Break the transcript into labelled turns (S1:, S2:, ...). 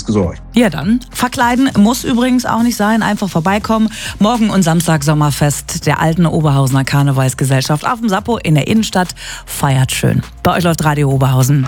S1: bestens gesorgt.
S2: Ja dann, verkleiden muss übrigens auch nicht sein, einfach vorbeikommen. Morgen und Samstag Sommerfest der alten Oberhausener Karnevalsgesellschaft auf dem Sappo in der Innenstadt. Feiert schön. Bei euch läuft Radio Oberhausen.